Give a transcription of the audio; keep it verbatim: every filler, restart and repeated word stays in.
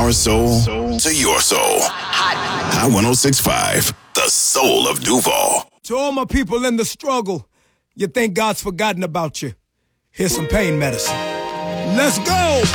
our soul to your soul. Hot one oh six point five, the soul of Duval. To all my people in the struggle, you think God's forgotten about you. Here's some pain medicine. Let's go!